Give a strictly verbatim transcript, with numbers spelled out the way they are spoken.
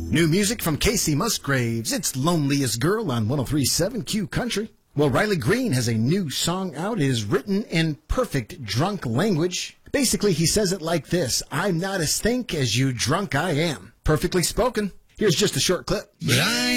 New music from Casey Musgraves. It's Loneliest Girl on one oh three point seven Q Country. Well, Riley Green has a new song out. It is written in perfect drunk language. Basically, he says it like this: I'm not as think as you drunk I am. Perfectly spoken. Here's just a short clip. But I